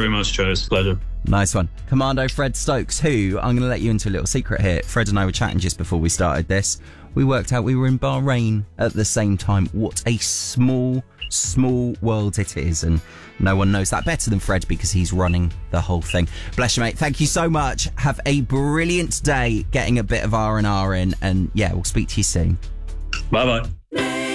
very much, Joe. It's a pleasure. Nice one. Commando Fred Stokes, who, I'm going to let you into a little secret here. Fred and I were chatting just before we started this. We worked out we were in Bahrain at the same time. What a small world it is. And no one knows that better than Fred because he's running the whole thing. Bless you, mate. Thank you so much. Have a brilliant day getting a bit of R&R in. And yeah, we'll speak to you soon. Bye-bye.